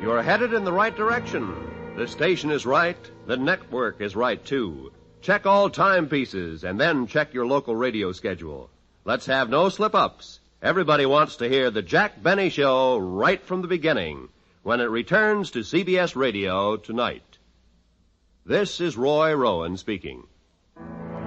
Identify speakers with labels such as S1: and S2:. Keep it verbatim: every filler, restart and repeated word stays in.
S1: You're headed in the right direction. The station is right. The network is right, too. Check all timepieces and then check your local radio schedule. Let's have no slip-ups. Everybody wants to hear the Jack Benny Show right from the beginning when it returns to C B S Radio tonight. This is Roy Rowan speaking.